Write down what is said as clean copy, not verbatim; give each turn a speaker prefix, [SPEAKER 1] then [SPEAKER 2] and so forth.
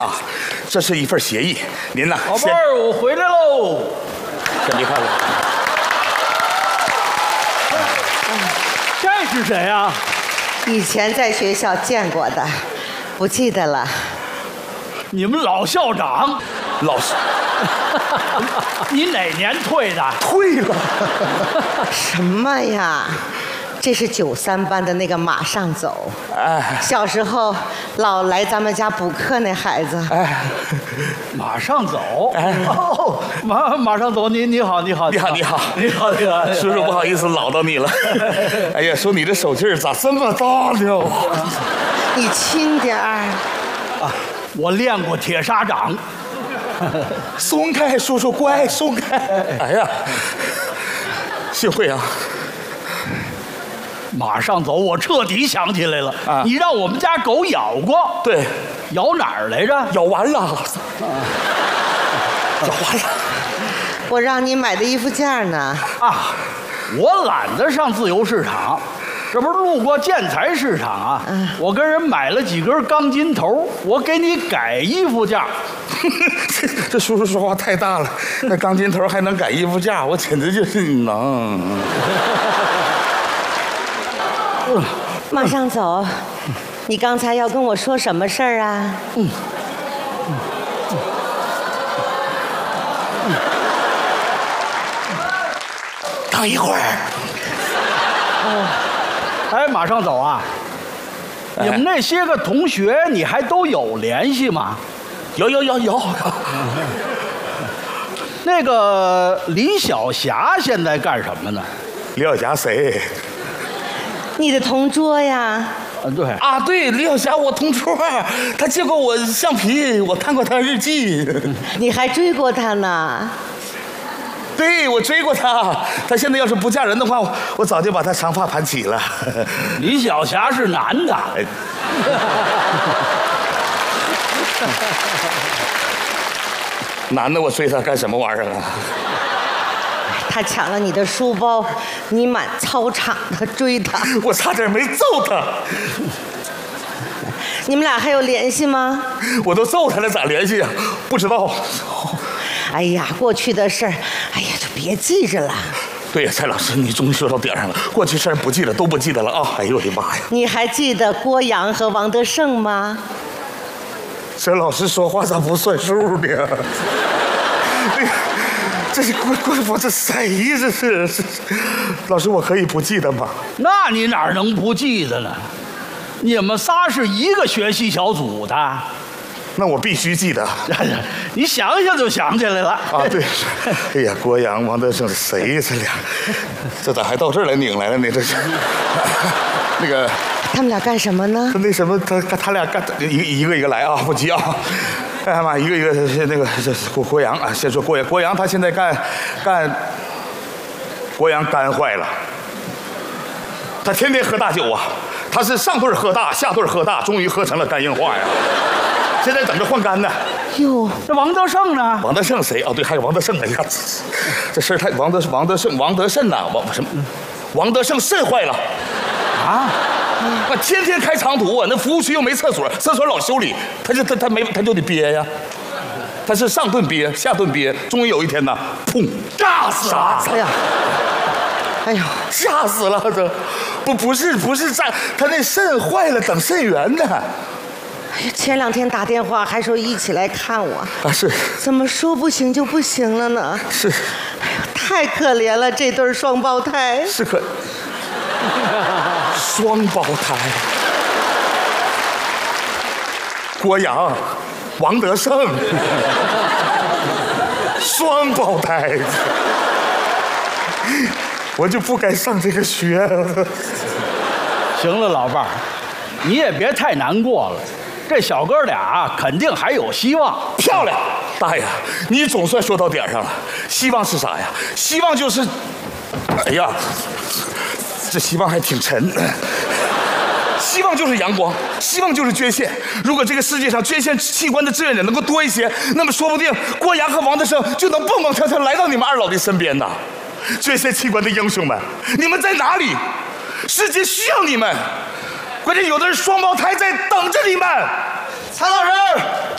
[SPEAKER 1] 啊，这是一份协议，您呢？
[SPEAKER 2] 宝贝儿，我回来喽。
[SPEAKER 1] 先别看了。
[SPEAKER 2] 这是谁啊？
[SPEAKER 3] 以前在学校见过的，不记得了。
[SPEAKER 2] 你们老校长。
[SPEAKER 1] 老师，
[SPEAKER 2] 你哪年退的？
[SPEAKER 1] 退了。
[SPEAKER 3] 什么呀？这是93班的那个马上走。
[SPEAKER 1] 哎，
[SPEAKER 3] 小时候老来咱们家补课那孩子。
[SPEAKER 1] 哎，
[SPEAKER 2] 马上走。
[SPEAKER 1] 哎，
[SPEAKER 2] 哦，马上走，你好。
[SPEAKER 1] 你好。叔叔不好意思唠叨你了。哎呀，说你这手劲儿咋这么大呢？
[SPEAKER 3] 你轻点儿。
[SPEAKER 2] 啊，我练过铁砂掌。
[SPEAKER 1] 松开，叔叔乖，松开。哎呀，幸会啊。
[SPEAKER 2] 马上走，我彻底想起来了。
[SPEAKER 1] 啊，
[SPEAKER 2] 你让我们家狗咬过。
[SPEAKER 1] 对，
[SPEAKER 2] 咬哪儿来着？
[SPEAKER 1] 咬完了。咬完了。
[SPEAKER 3] 我让你买的衣服架呢。
[SPEAKER 2] 啊，我懒得上自由市场，这不是路过建材市场啊？我跟人买了几根钢筋头，我给你改衣服架。
[SPEAKER 1] 这叔叔说话太大了，那钢筋头还能改衣服架，我简直就是能。
[SPEAKER 3] 马上走，你刚才要跟我说什么事儿啊？
[SPEAKER 1] 等一会儿。
[SPEAKER 2] 哎，马上走啊！你们那些个同学，你还都有联系吗？
[SPEAKER 1] 有。
[SPEAKER 2] 那个李晓霞现在干什么呢？
[SPEAKER 1] 李晓霞谁？
[SPEAKER 3] 你的同桌呀。
[SPEAKER 2] 对
[SPEAKER 1] 啊，对，李晓霞我同桌，他借过我橡皮，我看过他日记。
[SPEAKER 3] 你还追过他呢？
[SPEAKER 1] 对，我追过他，他现在要是不嫁人的话，我早就把他长发盘起了。
[SPEAKER 2] 李晓霞是男的。
[SPEAKER 1] 男的我追他干什么玩意儿啊？
[SPEAKER 3] 他抢了你的书包，你满操场的追他。
[SPEAKER 1] 我差点没揍他。
[SPEAKER 3] 你们俩还有联系吗？
[SPEAKER 1] 我都揍他了，咋联系啊？不知道。
[SPEAKER 3] 哎呀，过去的事儿，哎呀，就别记着了。
[SPEAKER 1] 对呀，蔡老师，你终于说到点上了。过去事儿不记得，都不记得了啊！哎呦我的妈呀！
[SPEAKER 3] 你还记得郭阳和王德胜吗？
[SPEAKER 1] 这老师说话咋不算数呢？这是我这谁呀？这是老师，我可以不记得吗？
[SPEAKER 2] 那你哪能不记得呢？你们仨是一个学习小组的。
[SPEAKER 1] 那我必须记得。
[SPEAKER 2] 你想想就想起来了
[SPEAKER 1] 啊！对，哎呀，郭阳、王德胜谁呀？这俩，这咋还到这儿来拧来了呢？这是那个。
[SPEAKER 3] 他们俩干什么呢？
[SPEAKER 1] 那什么，他俩干一个来啊，不急啊。哎妈，一个那个这郭阳啊，先说郭阳他现在干，郭阳肝坏了，他天天喝大酒啊，他是上顿喝大，下顿喝大，终于喝成了肝硬化呀。现在等着换肝呢。
[SPEAKER 3] 哟，
[SPEAKER 2] 这王德胜呢？
[SPEAKER 1] 王德胜谁？哦，对，还有王德胜。哎呀，这事儿太王德胜呐，王德胜肾坏了
[SPEAKER 2] 啊！
[SPEAKER 1] 天天开长途啊，那服务区又没厕所，厕所老修理，他就得憋呀。他是上顿憋，下顿憋，终于有一天呢，砰，炸死了！
[SPEAKER 3] 哎呦，
[SPEAKER 1] 吓死了！这不是炸，他那肾坏了，等肾源呢。
[SPEAKER 3] 哎呀，前2天打电话还说一起来看我
[SPEAKER 1] 啊，是，
[SPEAKER 3] 怎么说不行就不行了呢？
[SPEAKER 1] 是，
[SPEAKER 3] 哎呦，太可怜了，这对双胞胎。
[SPEAKER 1] 是双胞胎，郭阳、王德胜，双胞胎，我就不该上这个学。
[SPEAKER 2] 行了，老伴儿，你也别太难过了，这小哥俩肯定还有希望。
[SPEAKER 1] 漂亮，大爷，你总算说到点上了。希望是啥呀？希望就是，哎呀。这希望还挺沉，希望就是阳光，希望就是捐献。如果这个世界上捐献器官的志愿者能够多一些，那么说不定郭阳和王德胜就能蹦蹦跳跳来到你们二老的身边呐。捐献器官的英雄们，你们在哪里？世界需要你们，关键有的是双胞胎在等着你们。
[SPEAKER 4] 蔡老师。